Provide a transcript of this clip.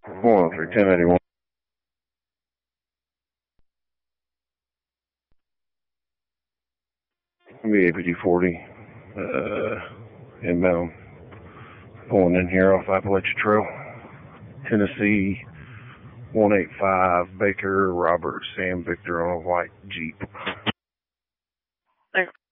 103, 1081. Be APD 40, inbound, pulling in here off Appalachia Trail, Tennessee, 185, Baker, Robert, Sam Victor on a white Jeep. Thanks.